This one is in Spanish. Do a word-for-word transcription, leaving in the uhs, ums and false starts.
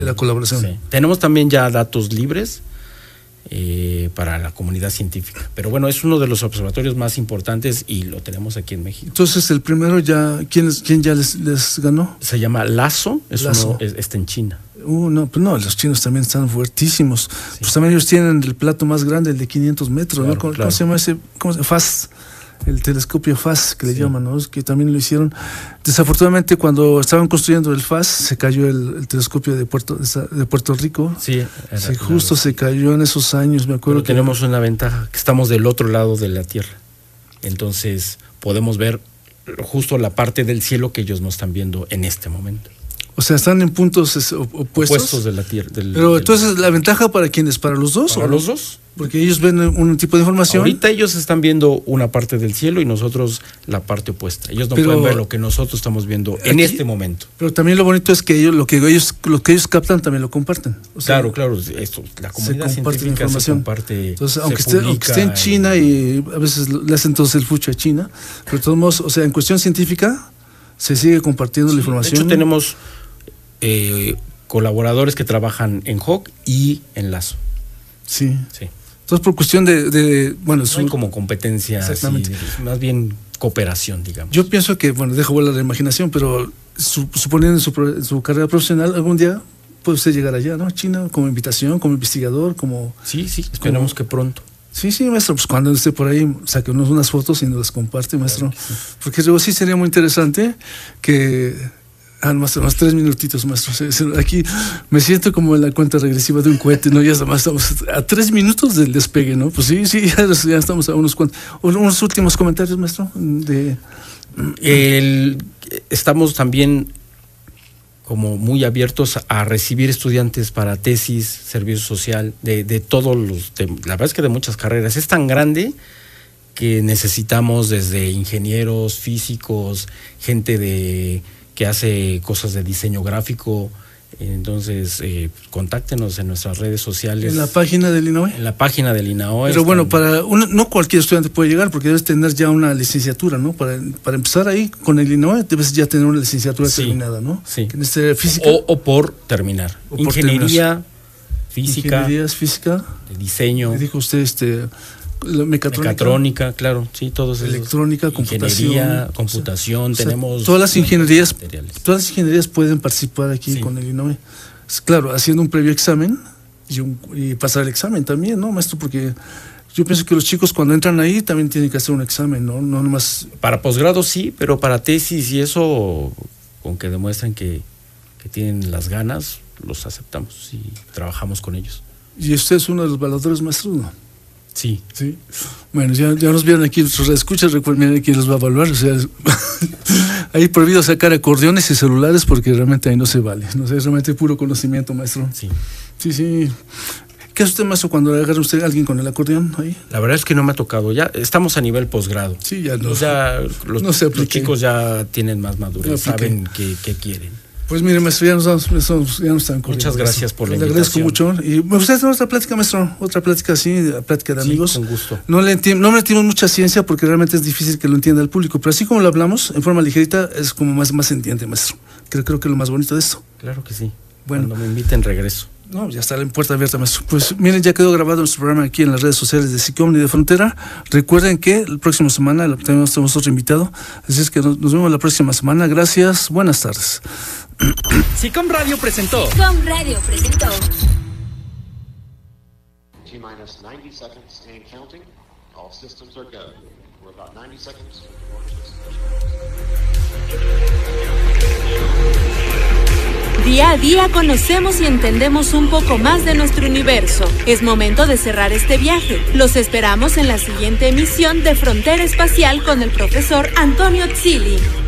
la colaboración. Sí. Tenemos también ya datos libres eh, para la comunidad científica, pero bueno, es uno de los observatorios más importantes y lo tenemos aquí en México. Entonces, el primero ya, ¿quién, quién ya les, les ganó? Se llama LASO, es Lazo. uno, es, está en China. Uh, no, pues no, los chinos también están fuertísimos. Sí. Pues también ellos tienen el plato más grande, el de quinientos metros, Claro, ¿no? ¿Cómo, claro. ¿Cómo se llama ese? ¿Cómo se llama? FAST. El telescopio FAST que le Sí. llaman, ¿no? Es que también lo hicieron. Desafortunadamente, cuando estaban construyendo el FAST, se cayó el, el telescopio de Puerto, de Puerto Rico. Sí, era, Sí, justo se cayó en esos años, me acuerdo. Pero que tenemos una ventaja, que estamos del otro lado de la Tierra. Entonces podemos ver justo la parte del cielo que ellos no están viendo en este momento. O sea, están en puntos es, opuestos. Opuestos de la Tierra. Del, Pero del, entonces, ¿la ventaja para quiénes? ¿Para los dos? ¿Para ¿o los no? dos? Porque ellos ven un tipo de información. Ahorita ellos están viendo una parte del cielo y nosotros la parte opuesta. Ellos no Pero pueden ver lo que nosotros estamos viendo en aquí, este momento. Pero también lo bonito es que ellos lo que ellos lo que ellos captan también lo comparten. O sea, Claro, claro, esto, la comunidad se comparte científica información. se comparte. Entonces, se aunque esté, aunque esté en China y a veces le hacen entonces el fucho a China, pero de todos modos, o sea, en cuestión científica se sigue compartiendo sí, la información. De hecho, tenemos eh, colaboradores que trabajan en H O C y en LASO. Sí. Sí. Entonces, por cuestión de, de bueno, No su, hay como competencia, exactamente. Así, más bien cooperación, digamos. Yo pienso que, bueno, dejo volar la imaginación, pero su, suponiendo en su, en su carrera profesional, algún día puede usted llegar allá, ¿no? China, como invitación, como investigador, como... Sí, sí, esperamos que pronto. Sí, sí, maestro, pues cuando esté por ahí, saque unos, unas fotos y nos las comparte, maestro. Claro que sí. Porque luego sí sería muy interesante que... Ah, maestro, más tres minutitos, maestro. Aquí me siento como en la cuenta regresiva de un cohete, ¿no? Ya estamos a tres minutos del despegue, ¿no? Pues sí, sí, ya, ya estamos a unos cuantos. Unos últimos comentarios, maestro. De... El, estamos también como muy abiertos a recibir estudiantes para tesis, servicio social, de, de todos los, de, la verdad es que de muchas carreras. Es tan grande que necesitamos desde ingenieros, físicos, gente de que hace cosas de diseño gráfico. Entonces, eh, contáctenos en nuestras redes sociales. En la página del INAOE. En la página del INAOE. Pero bueno, para un, no cualquier estudiante puede llegar, porque debes tener ya una licenciatura, ¿no? Para, para empezar ahí con el INAOE, debes ya tener una licenciatura sí, terminada, ¿no? Sí. En este, física. O, o por terminar. O por Ingeniería, terminar. física. Ingenierías, física. De diseño. Dijo usted, este. Mecatrónica, mecatrónica, claro, sí, todos esos. Electrónica, computación. Ingeniería, computación, o sea, tenemos. Todas las ingenierías, materiales. todas las ingenierías pueden participar aquí Sí. con el INAOE. Claro, haciendo un previo examen y, un, y pasar el examen también, ¿no, maestro? Porque yo pienso que los chicos cuando entran ahí también tienen que hacer un examen, ¿no? No nomás. Para posgrado sí, pero para tesis y eso, con que demuestren que, que tienen las ganas, los aceptamos y trabajamos con ellos. ¿Y usted es uno de los evaluadores, maestro? No. Sí. Sí. Bueno, ya, ya nos vieron aquí sus escuchas, recuerden quién los va a evaluar. O sea, hay prohibido sacar acordeones y celulares porque realmente ahí no se vale. No sé, es realmente puro conocimiento, maestro. Sí. Sí, sí. ¿Qué hace usted, maestro, cuando agarra usted a alguien con el acordeón ahí? La verdad es que no me ha tocado. Ya estamos a nivel posgrado. Sí, ya no. O sea, los, no se los chicos ya tienen más madurez, no saben qué, qué quieren. Pues mire, maestro, ya nos vamos, ya nos están corriendo. Muchas gracias por la Le invitación. agradezco mucho. Y me gustaría tener otra plática, maestro, otra plática así, plática de amigos. Sí, con gusto. No le enti- no metimos mucha ciencia porque realmente es difícil que lo entienda el público, pero así como lo hablamos, en forma ligerita, es como más, más entiende, maestro. Creo, creo que es lo más bonito de esto. Claro que sí. Bueno. Cuando me inviten, regreso. No, ya está la puerta abierta, maestro. Pues miren, ya quedó grabado nuestro programa aquí en las redes sociales de SICOM y de Frontera. Recuerden que la próxima semana tenemos, tenemos otro invitado, así es que nos, nos vemos la próxima semana. Gracias, buenas tardes. SICOM Radio presentó. SICOM Radio presentó. T-minus ninety seconds and counting. All systems are go. We're about ninety seconds. Día a día conocemos y entendemos un poco más de nuestro universo. Es momento de cerrar este viaje. Los esperamos en la siguiente emisión de Frontera Espacial con el profesor Antonio Zilli.